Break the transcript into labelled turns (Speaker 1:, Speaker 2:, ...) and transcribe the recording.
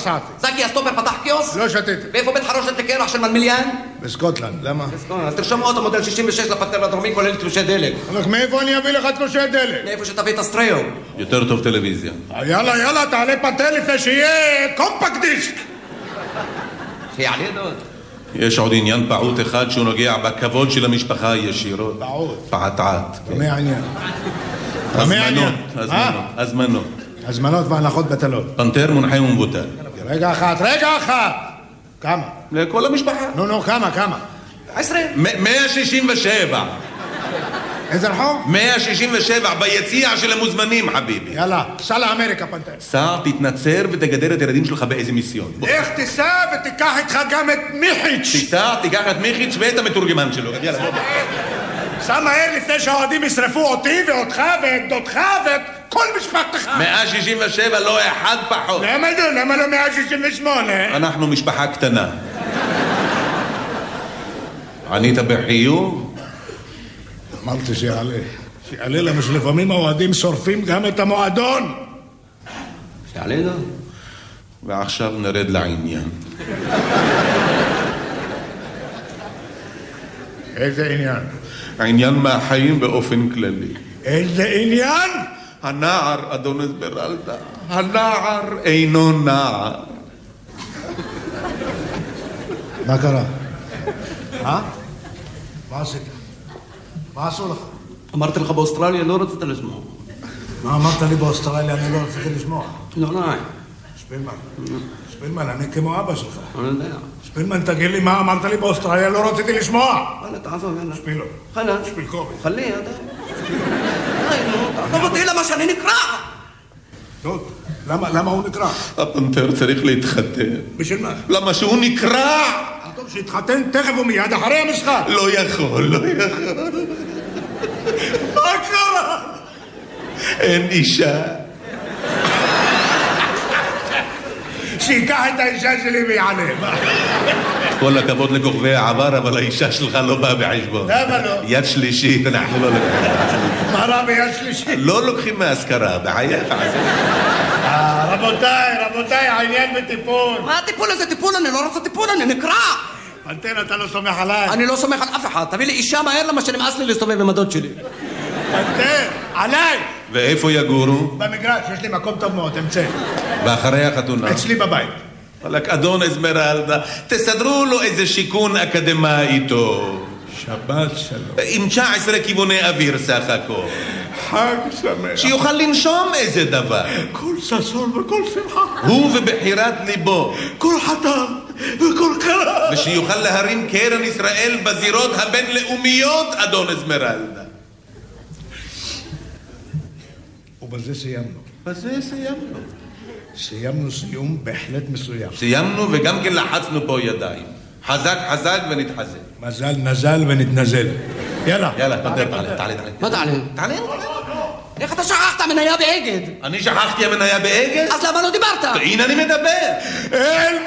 Speaker 1: נסעתי.
Speaker 2: זקי הסטופר פתח קיוס?
Speaker 1: לא שתיתי.
Speaker 2: ואיפה בית חרושת לקרח של מלמיליאן?
Speaker 1: בסקוטלנד, למה?
Speaker 2: אז תרשום אוטו מודל 66 לפנתר הדרומי כולל תלושי דלק.
Speaker 1: אבל מאיפה אני אביא לך תלושי דלק?
Speaker 2: מאיפה שתביא את הסטריאו.
Speaker 3: יותר טוב טלוויזיה.
Speaker 1: יאללה, תעלה פנתר לפני שיהיה קומפקט דיסק.
Speaker 2: שיעלה דוד.
Speaker 3: יש עוד עניין פעוט אחד שהוא נוגע בכבוד של המשפחה ישירות.
Speaker 1: פעוט?
Speaker 3: פעטעת.
Speaker 1: מה העניין?
Speaker 3: הזמנות.
Speaker 1: הזמנות והנחות בטלות.
Speaker 3: פנתר מונחה ומבוטל.
Speaker 1: רגע אחד. כמה?
Speaker 3: לכל המשפחה.
Speaker 1: נו, כמה?
Speaker 3: 167.
Speaker 1: איזה רחוב?
Speaker 3: 167 ביציע של המוזמנים, חביבי.
Speaker 1: יאללה, סע לאמריקה, פנתר.
Speaker 3: סע, תתנצר ותגדר את הילדים שלך באיזה מיסיון.
Speaker 1: איך תיסע ותיקח איתך גם את מיחיץ'.
Speaker 3: תיסע, תיקח את מיחיץ' ואת המתורגמן שלו. יאללה, בוא.
Speaker 1: סע מהר לפני שהאוהדים ישרפו אותי ואותך ואת דודך ואת כל משפחתך.
Speaker 3: 167, לא אחד פחות.
Speaker 1: למה לא 168?
Speaker 3: אנחנו משפחה קטנה. ענית בחיוב?
Speaker 1: אמרתי שיעלה למה שלפעמים האוהדים שורפים גם את המועדון.
Speaker 2: שיעלה לו.
Speaker 3: ועכשיו נרד לעניין.
Speaker 1: איזה עניין?
Speaker 3: העניין מהחיים באופן כללי.
Speaker 1: איזה עניין?
Speaker 3: הנער, אדון אסמרלדה, הנער אינו נער.
Speaker 1: מה קרה? מה עשית? מה עשו לך?
Speaker 2: אמרתי לך באוסטרליה לא רצית לשמוע.
Speaker 1: מה אמרת לי באוסטרליה? אני לא רציתי לשמוע.
Speaker 2: לא.
Speaker 1: שפילמן, אני כמו אבא שלך.
Speaker 2: אני יודע.
Speaker 1: שפילמן, תגיד לי מה אמרת לי באוסטרליה, לא רציתי לשמוע.
Speaker 2: חלה, תעזוב, יאללה.
Speaker 1: שפילו.
Speaker 2: חלה.
Speaker 1: שפילקובי.
Speaker 2: חלי, ידע. תעזוב אותי למה שאני נקרע.
Speaker 1: טוב, למה הוא נקרע?
Speaker 3: הפנתר צריך להתחתן.
Speaker 1: בשביל מה?
Speaker 3: למה שהוא נקרע?
Speaker 1: טוב, שיתחתן תכף ומיד אחרי המשחק.
Speaker 3: לא יכול.
Speaker 1: מה קרה?
Speaker 3: אין אישה.
Speaker 1: שיקח את האישה שלי ויעלה.
Speaker 3: כל הכבוד לכוכבי העבר, אבל האישה שלך לא באה בחשבון.
Speaker 1: למה לא?
Speaker 3: יד שלישית, אנחנו לא לוקחים.
Speaker 1: מה רע ביד שלישית?
Speaker 3: לא לוקחים מהשכרה, בחייך.
Speaker 1: רבותיי, העניין בטיפול.
Speaker 2: מה הטיפול הזה? טיפול? אני לא רוצה טיפול, אני נקרע.
Speaker 1: פנתר, אתה לא סומך עליי.
Speaker 2: אני לא סומך על אף אחד. תביא לי אישה מהר למה שנמאס לי להסתובב עם הדוד שלי.
Speaker 1: פנתר, עליי.
Speaker 3: ואיפה יגורו?
Speaker 1: במגרש, יש לי מקום טוב מאוד, אמצא.
Speaker 3: ואחרי החתונה?
Speaker 1: אצלי בבית.
Speaker 3: רק אדון אסמרלדה, תסדרו לו איזה שיכון אקדמאי איתו.
Speaker 1: שבת שלום.
Speaker 3: עם 19 כיווני אוויר סך הכל.
Speaker 1: חג שמח.
Speaker 3: שיוכל לנשום איזה דבר.
Speaker 1: כל ששון וכל שמחה.
Speaker 3: הוא ובחירת ליבו.
Speaker 1: כל חתר וכל קרא.
Speaker 3: ושיוכל להרים קרן ישראל בזירות הבינלאומיות, אדון אסמרלדה.
Speaker 1: ובזה סיימנו.
Speaker 3: בזה סיימנו.
Speaker 1: סיימנו סיום בהחלט מסוים.
Speaker 3: סיימנו וגם כן לחצנו פה ידיים. חזק ונתחזק.
Speaker 1: מזל נזל ונתנזל. יאללה.
Speaker 3: יאללה, תעלה.
Speaker 2: מה תעלה?
Speaker 3: תעלה.
Speaker 2: איך אתה שכחת מניה באגד?
Speaker 3: אני שכחתי המניה באגד?
Speaker 2: אז למה לא דיברת?
Speaker 3: הנה אני מדבר.